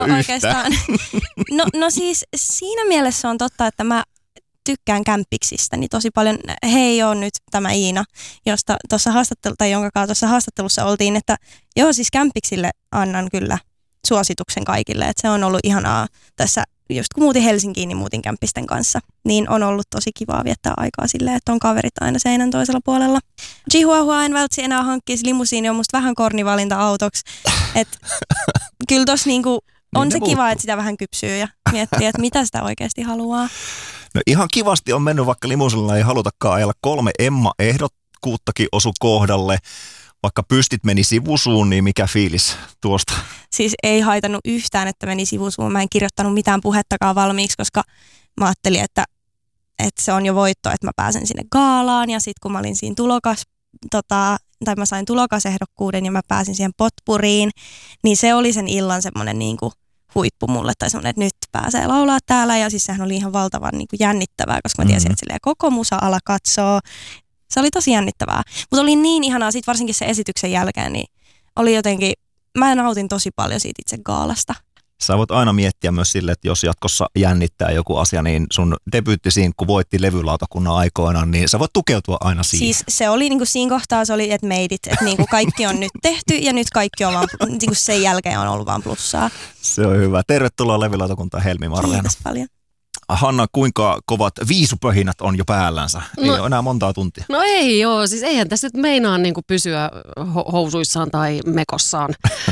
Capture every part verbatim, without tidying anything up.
oikeastaan. No, no siis siinä mielessä on totta, että mä tykkään kämpiksistä niin tosi paljon. Hei, on nyt tämä Iina, josta tuossa haastattelu, tai jonka kanssa tuossa haastattelussa oltiin, että joo, siis kämpiksille annan kyllä suosituksen kaikille, että se on ollut ihanaa tässä, just kun muutin Helsinkiin, niin muutin kämppisten kanssa, niin on ollut tosi kivaa viettää aikaa silleen, että on kaverit aina seinän toisella puolella. Chihuahua en vältsi enää hankkisi, limusiini on musta vähän kornivalinta autoksi, että kyllä tossa niinku on niin se kiva, muuttuu. Että sitä vähän kypsyy ja miettii, että mitä sitä oikeasti haluaa. No ihan kivasti on mennyt, vaikka limuusilla ei halutakaan ajella. Kolme Emma-ehdokkuuttakin osu kohdalle. Vaikka pystit meni sivusuun, niin mikä fiilis tuosta? Siis ei haitannut yhtään, että meni sivusuun. Mä en kirjoittanut mitään puhettakaan valmiiksi, koska mä ajattelin, että, että se on jo voitto, että mä pääsen sinne gaalaan. Ja sitten kun mä olin siinä tulokas, tota, tai mä sain tulokasehdokkuuden ja mä pääsin siihen potpuriin, niin se oli sen illan semmoinen niin kuin huippu mulle, tai semmoinen, että nyt pääsee laulaa täällä. Ja siis sehän oli ihan valtavan niin kuin jännittävää, koska mä tiesin, mm-hmm. että silleen koko musa-ala katsoo. Se oli tosi jännittävää. Mutta oli niin ihanaa, sit varsinkin se esityksen jälkeen, niin oli jotenkin, mä nautin tosi paljon siitä itse gaalasta. Sä voit aina miettiä myös sille, että jos jatkossa jännittää joku asia, niin sun debyyttisiin, kun voitti levylautakunnan aikoinaan, niin sä voit tukeutua aina siihen. Siis se oli niinku siinä kohtaa, se oli, että made it, että niinku kaikki on nyt tehty ja nyt kaikki on vaan, niinku sen jälkeen on ollut vaan plussaa. Se on hyvä. Tervetuloa levylautakuntaan Helmi Marleena. Kiitos paljon. Hanna, kuinka kovat viisupöhinät on jo päällänsä? Ei no, ole enää montaa tuntia. No ei joo, siis eihän tässä nyt meinaa niin kuin pysyä ho- housuissaan tai mekossaan.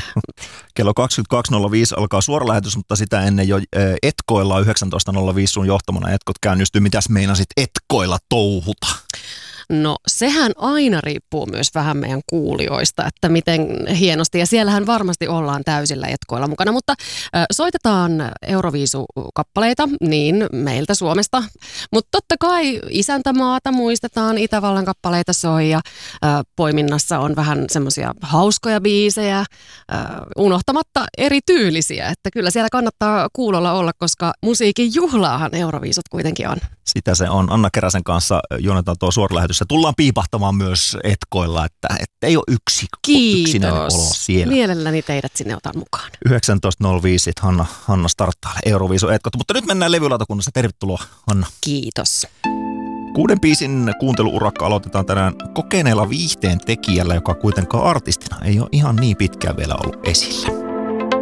Kello kaksikymmentäkaksi nolla viisi alkaa suora lähetys, mutta sitä ennen jo etkoilla yhdeksäntoista nolla viisi sun johtamana etkot käynnistyy. Mitäs meinasit etkoilla touhuta? No sehän aina riippuu myös vähän meidän kuulijoista, että miten hienosti, ja siellähän varmasti ollaan täysillä etkoilla mukana, mutta äh, soitetaan Euroviisu-kappaleita, niin meiltä Suomesta, mutta totta kai isäntämaata muistetaan, Itävallan kappaleita soi, ja äh, poiminnassa on vähän semmoisia hauskoja biisejä, äh, unohtamatta eri tyylisiä, että kyllä siellä kannattaa kuulolla olla, koska musiikin juhlaahan Euroviisut kuitenkin on. Sitä se on. Anna Keräsen kanssa juonetaan tuo suora lähetys. Tullaan piipahtamaan myös etkoilla, että, että ei ole yksi, yksinäinen olo siellä. Mielelläni teidät sinne otan mukaan. yhdeksäntoista nolla viisi Hanna, Hanna starttaa Euroviisu etkot. Mutta nyt mennään levylautakunnassa. Tervetuloa, Hanna. Kiitos. Kuuden biisin kuunteluurakka aloitetaan tänään kokeneella viihteen tekijällä, joka kuitenkaan artistina ei ole ihan niin pitkään vielä ollut esillä.